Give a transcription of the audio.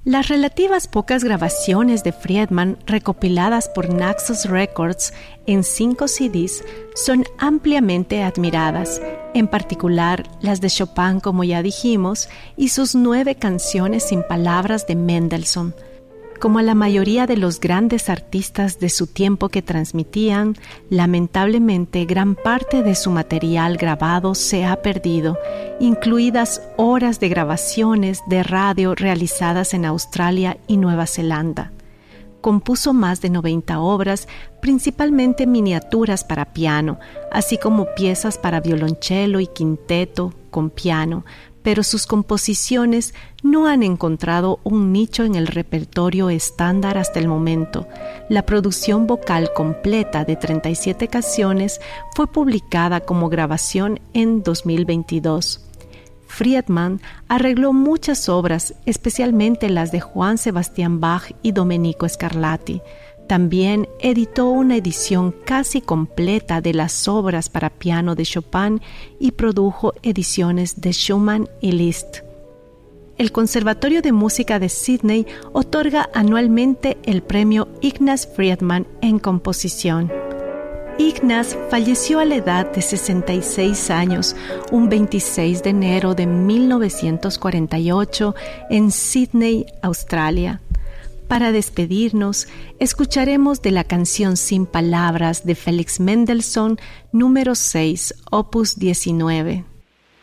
Las relativas pocas grabaciones de Friedman recopiladas por Naxos Records en 5 CDs son ampliamente admiradas, en particular las de Chopin, como ya dijimos, y sus 9 canciones sin palabras de Mendelssohn. Como a la mayoría de los grandes artistas de su tiempo que transmitían, lamentablemente gran parte de su material grabado se ha perdido, incluidas horas de grabaciones de radio realizadas en Australia y Nueva Zelanda. Compuso más de 90 obras, principalmente miniaturas para piano, así como piezas para violonchelo y quinteto con piano, pero sus composiciones no han encontrado un nicho en el repertorio estándar hasta el momento. La producción vocal completa de 37 canciones fue publicada como grabación en 2022. Friedman arregló muchas obras, especialmente las de Juan Sebastián Bach y Domenico Scarlatti. También editó una edición casi completa de las obras para piano de Chopin y produjo ediciones de Schumann y Liszt. El Conservatorio de Música de Sídney otorga anualmente el premio Ignaz Friedman en composición. Ignaz falleció a la edad de 66 años, un 26 de enero de 1948, en Sídney, Australia. Para despedirnos, escucharemos de la canción Sin Palabras de Félix Mendelssohn, número 6, opus 19.